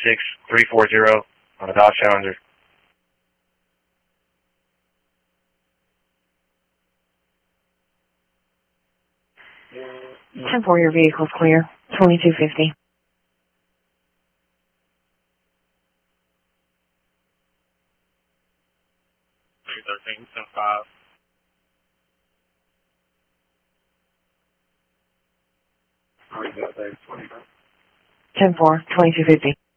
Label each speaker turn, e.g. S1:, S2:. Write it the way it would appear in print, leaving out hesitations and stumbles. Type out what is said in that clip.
S1: 6340 on a Dodge Challenger.
S2: 10-4, your vehicle's clear. 2250.
S3: 313, 10-5. How are you doing, Dave?
S2: 10-4, 2250.